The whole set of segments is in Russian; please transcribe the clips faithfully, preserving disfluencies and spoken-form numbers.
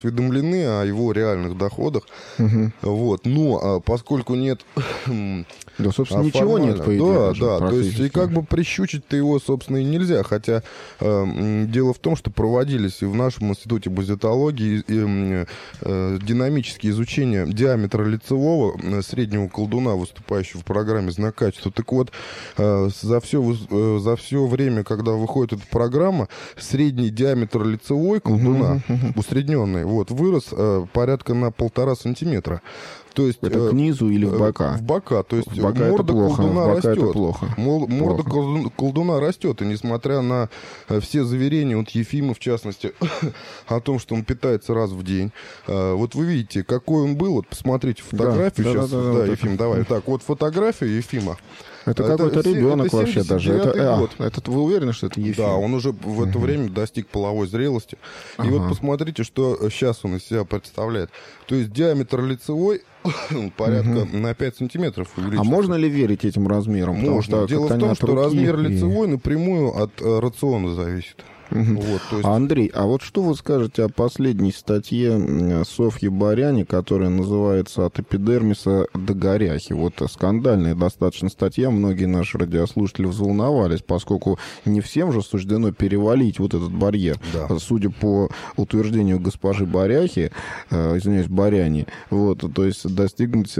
осведомлены о его реальных доходах. Угу. Вот. Но поскольку нет... Да, собственно, ничего нет, по идее. Да, даже, да. То есть, и как бы прищучить-то его, собственно, и нельзя. Хотя э, дело в том, что проводились и в нашем институте базитологии и, и, э, динамические изучения диаметра лицевого среднего колдуна, выступающего в программе «Знак качества». Так вот, э, за, все, э, за все время, когда выходит эта программа, средний диаметр лицевой колдуна, uh-huh. усредненный, вот, вырос э, порядка на полтора сантиметра. То есть, это к низу или в бока? В бока. То есть в бока морда плохо, колдуна в бока растет. Это плохо. Морда плохо. колдуна растет. И несмотря на все заверения, вот Ефима, в частности, о том, что он питается раз в день, вот вы видите, какой он был. Вот посмотрите фотографию. Да, сейчас, да, да, да, да, Ефим, вот давай. Так, вот фотография Ефима. Это, это какой-то ребенок это вообще даже. Это, год. А, это вы уверены, что это Ефим? Да, он уже в это uh-huh. время достиг половой зрелости. И uh-huh. вот посмотрите, что сейчас он из себя представляет. То есть диаметр лицевой порядка uh-huh. на пять сантиметров увеличился. А можно ли верить этим размерам? Можно. Что Дело в том, что размер и... лицевой напрямую от э, рациона зависит. Угу. Вот, то есть... Андрей, а вот что вы скажете о последней статье Софьи Баряни, которая называется «От эпидермиса до горяхи»? Вот скандальная достаточно статья, многие наши радиослушатели взволновались, поскольку не всем же суждено перевалить вот этот барьер. Да. Судя по утверждению госпожи Баряхи, э, извиняюсь, Баряни, вот, то есть достигнуть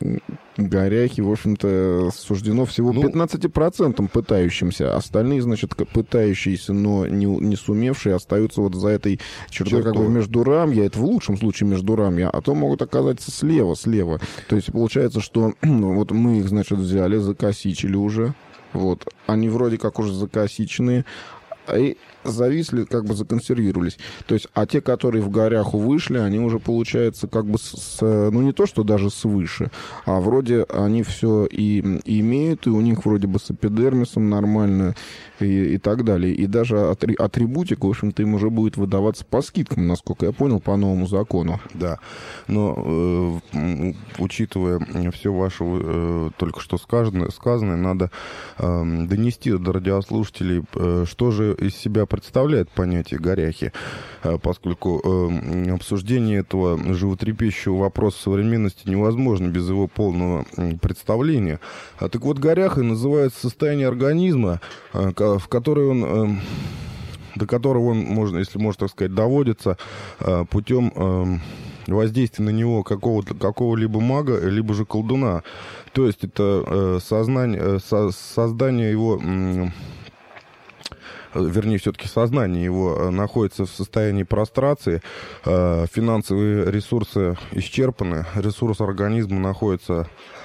горяхи, в общем-то, суждено всего ну... пятнадцать процентов пытающимся. Остальные, значит, пытающиеся, но не не сумевшие остаются вот за этой чертой, как бы междурамья, это в лучшем случае междурамья, а то могут оказаться слева, слева. То есть получается, что вот мы их, значит, взяли, закосичили уже, вот, они вроде как уже закосиченные, и зависли, как бы законсервировались. То есть, а те, которые в горяху вышли, они уже, получается, как бы, с, ну, не то, что даже свыше, а вроде они все и, и имеют, и у них вроде бы с эпидермисом нормально, и, и так далее. И даже атри, атрибутика, в общем-то, им уже будет выдаваться по скидкам, насколько я понял, по новому закону. Да. Но, э, учитывая все ваше э, только что сказанное, сказанное надо э, донести до радиослушателей, э, что же из себя представляет понятие горяхи, поскольку э, обсуждение этого животрепещущего вопроса современности невозможно без его полного представления. А, так вот, горяхой называется состояние организма, э, в которое он... Э, до которого он, можно, если можно так сказать, доводится э, путем э, воздействия на него какого-то, какого-либо мага, либо же колдуна. То есть это э, сознание, со, создание его... Э, вернее, все-таки сознание его находится в состоянии прострации, финансовые ресурсы исчерпаны, ресурс организма находится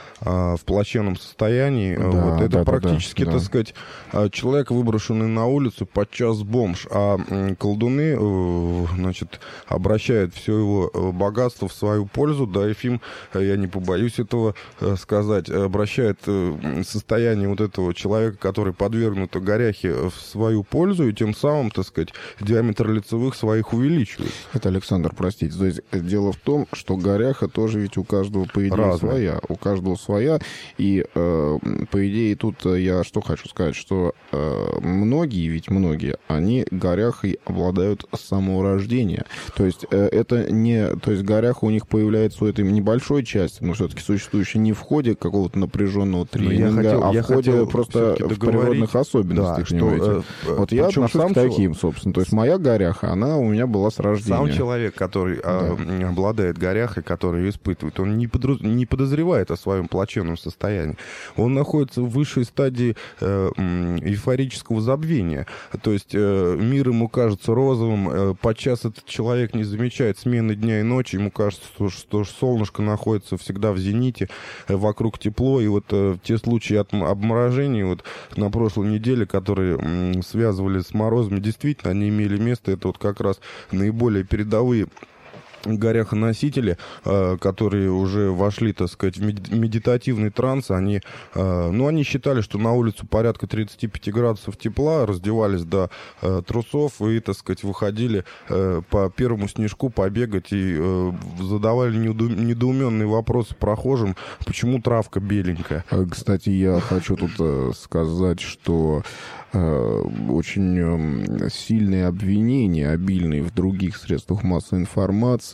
в плачевном состоянии. Да, вот это да, практически, да, да. так сказать, человек, выброшенный на улицу, подчас бомж. А колдуны, значит, обращают все его богатство в свою пользу. Да, Ефим, я не побоюсь этого сказать, обращает состояние вот этого человека, который подвергнут горяхе, в свою пользу, и тем самым, так сказать, диаметр лицевых своих увеличивает. Это, Александр, простите. То есть дело в том, что горяха тоже ведь у каждого, по идее, разная. своя. У каждого своя. И, э, по идее, тут я что хочу сказать, что э, многие, ведь многие, они горяхой обладают с самого рождения. То есть э, это не... То есть горяха у них появляется у этой небольшой части, но все-таки существующей не в ходе какого-то напряженного тренинга, хотел, а в ходе просто в природных особенностях. Да, что, э, вот я отношусь к таким, собственно. То есть моя горяха, она у меня была с рождения. Сам человек, который да. э, обладает горяхой, который ее испытывает, он не, подруз... не подозревает о своем плачевном состоянии. Он находится в высшей стадии э, эйфорического забвения. То есть э, мир ему кажется розовым. Э, подчас этот человек не замечает смены дня и ночи. Ему кажется, что, что солнышко находится всегда в зените, э, вокруг тепло. И вот э, те случаи от обморожений вот, на прошлой неделе, которые э, связывали с морозами, действительно, они имели место. Это вот как раз наиболее передовые горяхоносители, которые уже вошли, так сказать, в медитативный транс, они, ну, они считали, что на улицу порядка тридцать пять градусов тепла, раздевались до трусов и, так сказать, выходили по первому снежку побегать и задавали недоуменные вопросы прохожим, почему травка беленькая. Кстати, я хочу тут сказать, что э, очень э, сильные обвинения, обильные в других средствах массовой информации,